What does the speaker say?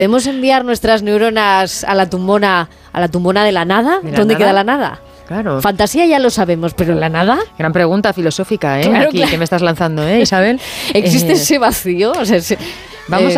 ¿Podemos enviar nuestras neuronas a la tumbona de la nada? ¿Dónde queda la nada? Claro. Fantasía ya lo sabemos, pero ¿la nada? Gran pregunta filosófica, Claro, aquí, que me estás lanzando, Isabel. ¿Existe ese vacío? O sea, Vamos